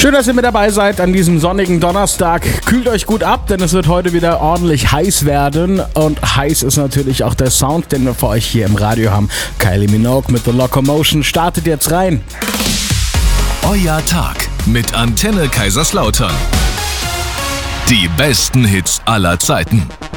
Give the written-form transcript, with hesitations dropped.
Schön, dass ihr mit dabei seid an diesem sonnigen Donnerstag. Kühlt euch gut ab, denn es wird heute wieder ordentlich heiß werden. Und heiß ist natürlich auch der Sound, den wir für euch hier im Radio haben. Kylie Minogue mit The Locomotion startet jetzt rein. Euer Tag mit Antenne Kaiserslautern. Die besten Hits aller Zeiten.